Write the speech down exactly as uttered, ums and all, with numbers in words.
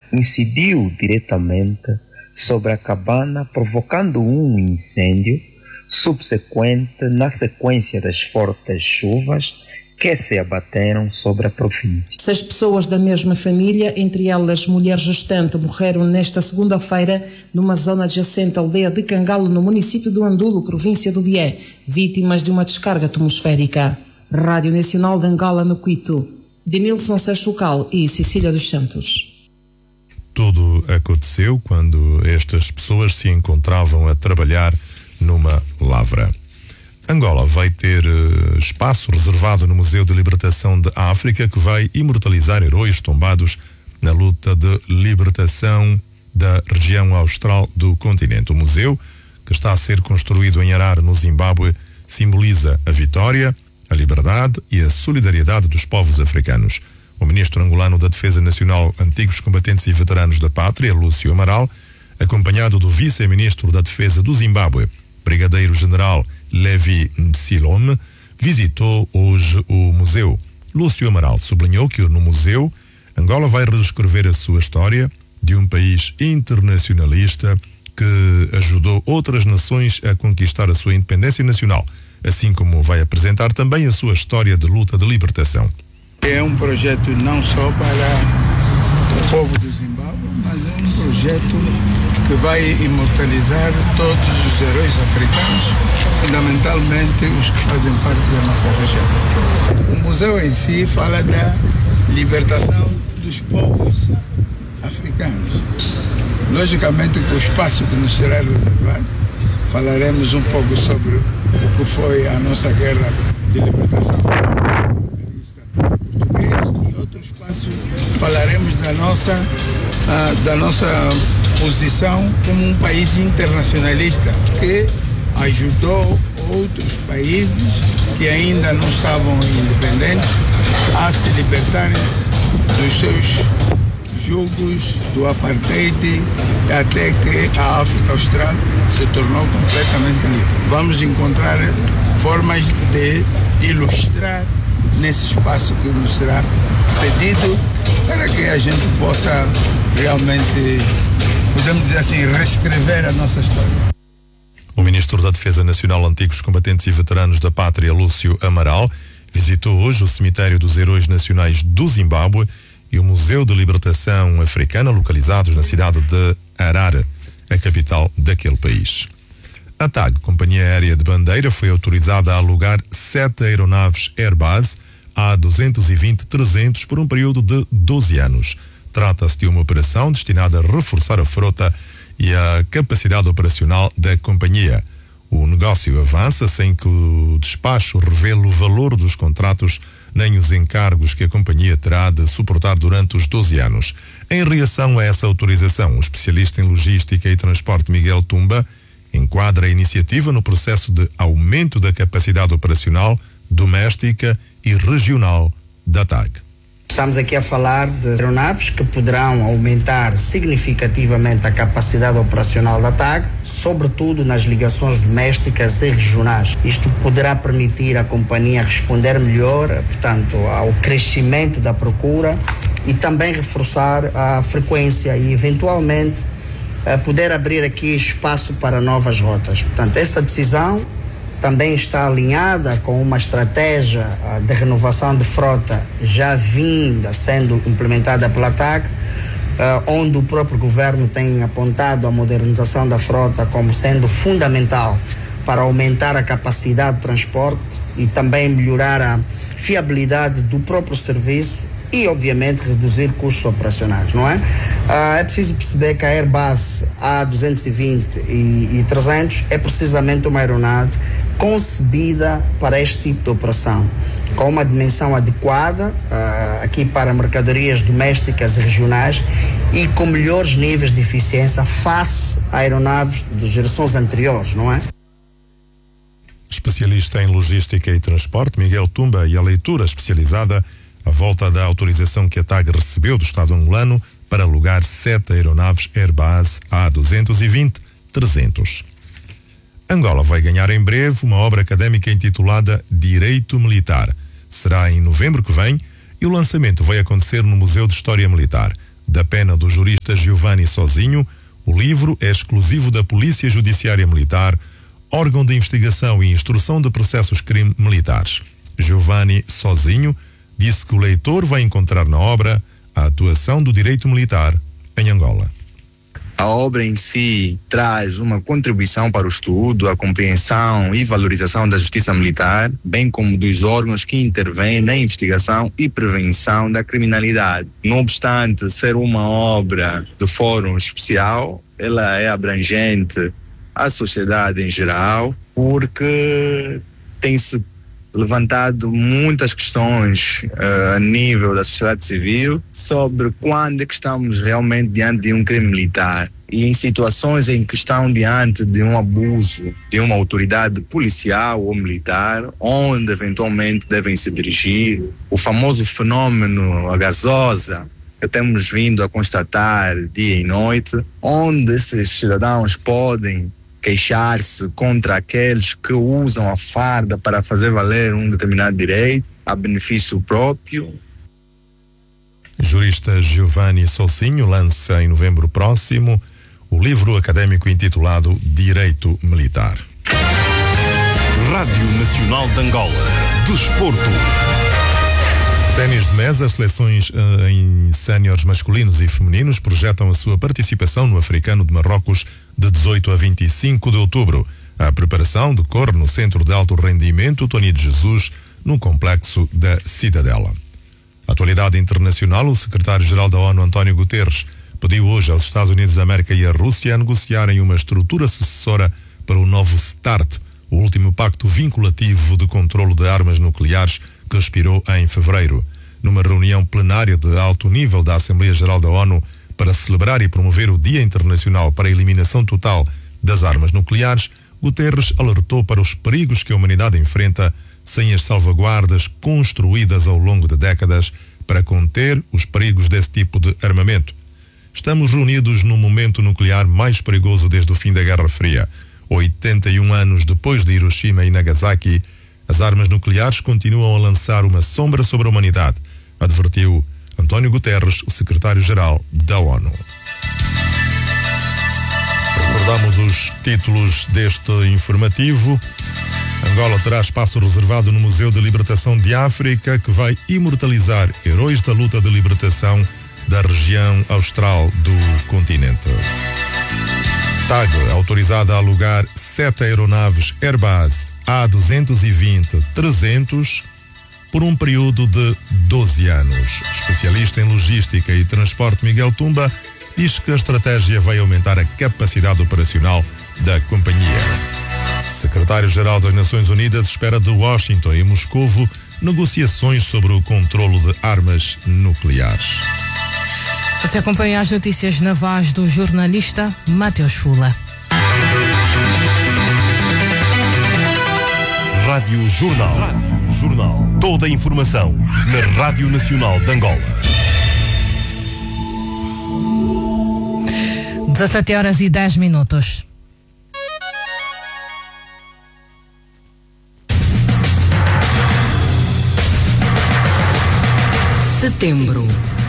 incidiu diretamente sobre a cabana, provocando um incêndio subsequente na sequência das fortes chuvas que se abateram sobre a província. Seis pessoas da mesma família, entre elas mulher gestante, morreram nesta segunda-feira numa zona adjacente à aldeia de Cangalo, no município do Andulo, província do Bié, vítimas de uma descarga atmosférica. Rádio Nacional de Angola, no Quito. Denilson Seixucal e Cecília dos Santos. Tudo aconteceu quando estas pessoas se encontravam a trabalhar numa lavra. Angola vai ter uh, espaço reservado no Museu de Libertação de África, que vai imortalizar heróis tombados na luta de libertação da região austral do continente. O museu, que está a ser construído em Harare, no Zimbábue, simboliza a vitória, a liberdade e a solidariedade dos povos africanos. O ministro angolano da Defesa Nacional, antigos combatentes e veteranos da pátria, Lúcio Amaral, acompanhado do vice-ministro da Defesa do Zimbábue, brigadeiro-general Levi Msilome, visitou hoje o museu. Lúcio Amaral sublinhou que no museu Angola vai reescrever a sua história de um país internacionalista que ajudou outras nações a conquistar a sua independência nacional, assim como vai apresentar também a sua história de luta de libertação. É um projeto não só para o povo do Zimbábue, mas é um projeto que vai imortalizar todos os heróis africanos, fundamentalmente os que fazem parte da nossa região. O museu em si fala da libertação dos povos africanos. Logicamente, com o espaço que nos será reservado, falaremos um pouco sobre o que foi a nossa guerra de libertação. E outro espaço falaremos da nossa, uh, da nossa posição como um país internacionalista que ajudou outros países que ainda não estavam independentes a se libertarem dos seus jugos, do apartheid, até que a África Austral se tornou completamente livre. Vamos encontrar formas de ilustrar nesse espaço que nos será cedido para que a gente possa realmente, podemos dizer assim, reescrever a nossa história. O ministro da Defesa Nacional, antigos combatentes e veteranos da pátria, Lúcio Amaral, visitou hoje o cemitério dos heróis nacionais do Zimbábue e o Museu de Libertação Africana, localizados na cidade de Harare, a capital daquele país. A TAG, Companhia Aérea de Bandeira, foi autorizada a alugar sete aeronaves Airbus A duzentos e vinte trezentos por um período de doze anos. Trata-se de uma operação destinada a reforçar a frota e a capacidade operacional da companhia. O negócio avança sem que o despacho revele o valor dos contratos nem os encargos que a companhia terá de suportar durante os doze anos. Em reação a essa autorização, o especialista em logística e transporte Miguel Tumba enquadra a iniciativa no processo de aumento da capacidade operacional doméstica e regional da TAG. Estamos aqui a falar de aeronaves que poderão aumentar significativamente a capacidade operacional da TAG, sobretudo nas ligações domésticas e regionais. Isto poderá permitir à companhia responder melhor, portanto, ao crescimento da procura e também reforçar a frequência e, eventualmente, poder abrir aqui espaço para novas rotas. Portanto, essa decisão também está alinhada com uma estratégia de renovação de frota já vinda sendo implementada pela TAG, onde o próprio governo tem apontado a modernização da frota como sendo fundamental para aumentar a capacidade de transporte e também melhorar a fiabilidade do próprio serviço e, obviamente, reduzir custos operacionais, não é? Ah, é preciso perceber que a Airbus A duzentos e vinte e trezentos é precisamente uma aeronave concebida para este tipo de operação, com uma dimensão adequada ah, aqui para mercadorias domésticas e regionais e com melhores níveis de eficiência face a aeronaves de gerações anteriores, não é? Especialista em logística e transporte, Miguel Tumba, e a leitura especializada à volta da autorização que a TAG recebeu do Estado angolano para alugar sete aeronaves Airbus A duzentos e vinte trezentos. Angola vai ganhar em breve uma obra académica intitulada Direito Militar. Será em novembro que vem e o lançamento vai acontecer no Museu de História Militar. da pena do jurista Giovanni Sozinho. O livro é exclusivo da Polícia Judiciária Militar, órgão de investigação e instrução de processos crime militares. Giovanni Sozinho disse que o leitor vai encontrar na obra a atuação do direito militar em Angola. A obra em si traz uma contribuição para o estudo, a compreensão e valorização da justiça militar, bem como dos órgãos que intervêm na investigação e prevenção da criminalidade. Não obstante ser uma obra de fórum especial, ela é abrangente à sociedade em geral, porque tem-se levantado muitas questões uh, a nível da sociedade civil sobre quando é que estamos realmente diante de um crime militar e em situações em que estão diante de um abuso de uma autoridade policial ou militar, onde eventualmente devem se dirigir. O famoso fenômeno a gasosa que temos vindo a constatar dia e noite, onde esses cidadãos podem queixar-se contra aqueles que usam a farda para fazer valer um determinado direito a benefício próprio. O jurista Giovanni Sozinho lança em novembro próximo o livro académico intitulado Direito Militar. Rádio Nacional de Angola. Desporto. Ténis de mesa, as seleções uh, em séniores masculinos e femininos projetam a sua participação no Africano de Marrocos de dezoito a vinte e cinco de outubro. A preparação decorre no Centro de Alto Rendimento Tony de Jesus, no complexo da Cidadela. Atualidade internacional, o secretário-geral da ONU, António Guterres, pediu hoje aos Estados Unidos da América e à Rússia a negociarem uma estrutura sucessora para o novo START, o último pacto vinculativo de controlo de armas nucleares que expirou em fevereiro. Numa reunião plenária de alto nível da Assembleia Geral da ONU para celebrar e promover o Dia Internacional para a Eliminação Total das Armas Nucleares, Guterres alertou para os perigos que a humanidade enfrenta sem as salvaguardas construídas ao longo de décadas para conter os perigos desse tipo de armamento. Estamos reunidos no momento nuclear mais perigoso desde o fim da Guerra Fria. oitenta e um anos depois de Hiroshima e Nagasaki, as armas nucleares continuam a lançar uma sombra sobre a humanidade, advertiu António Guterres, o secretário-geral da ONU. Recordamos os títulos deste informativo. Angola terá espaço reservado no Museu de Libertação de África, que vai imortalizar heróis da luta de libertação da região austral do continente. T A G, autorizada a alugar sete aeronaves Airbus A duzentos e vinte trezentos por um período de doze anos. Especialista em logística e transporte Miguel Tumba diz que a estratégia vai aumentar a capacidade operacional da companhia. Secretário-Geral das Nações Unidas espera de Washington e Moscovo negociações sobre o controlo de armas nucleares. Você acompanha as notícias na voz do jornalista Mateus Fula. Rádio Jornal. Rádio Jornal. Toda a informação na Rádio Nacional de Angola. dezessete horas e dez minutos. Setembro.